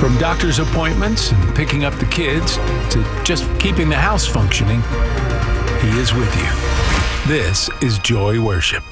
From doctor's appointments and picking up the kids to just keeping the house functioning, He is with you. This is Joy Worship.